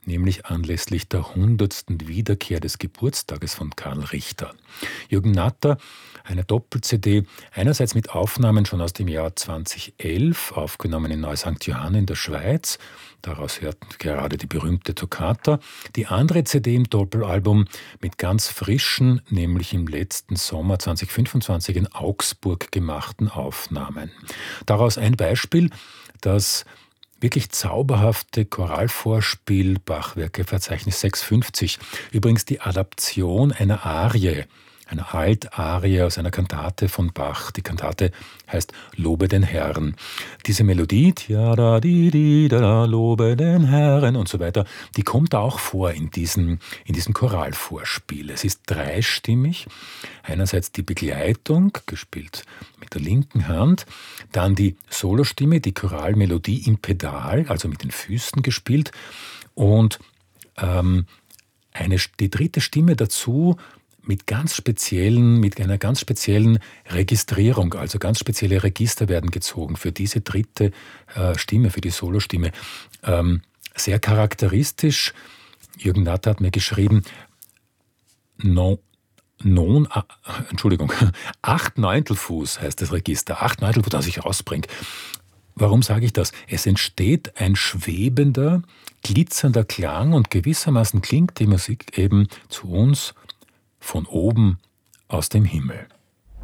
nämlich anlässlich der 100. Wiederkehr des Geburtstages von Karl Richter. Jürgen Natter, eine Doppel-CD, einerseits mit Aufnahmen schon aus dem Jahr 2011, aufgenommen in Neu-St. Johann in der Schweiz. Daraus hörten wir gerade die berühmte Toccata. Die andere CD im Doppelalbum mit ganz frischen, nämlich im letzten Sommer 2025 in Augsburg gemachten Aufnahmen. Daraus ein Beispiel, das wirklich zauberhafte Choralvorspiel Bachwerkeverzeichnis 650. Übrigens die Adaption einer Arie, einer Altarie aus einer Kantate von Bach. Die Kantate heißt Lobe den Herrn. Diese Melodie, Lobe den Herrn und so weiter, die kommt auch vor in diesem Choralvorspiel. Es ist dreistimmig. Einerseits die Begleitung, gespielt mit der linken Hand, dann die Solostimme, die Choralmelodie im Pedal, also mit den Füßen gespielt, und die dritte Stimme dazu mit einer ganz speziellen Registrierung, also ganz spezielle Register werden gezogen für diese dritte Stimme, für die Solostimme. Sehr charakteristisch, Jürgen Natter hat mir geschrieben, 8/9 Fuß heißt das Register, 8/9 Fuß, das ich rausbringe. Warum sage ich das? Es entsteht ein schwebender, glitzernder Klang und gewissermaßen klingt die Musik eben zu uns von oben aus dem Himmel.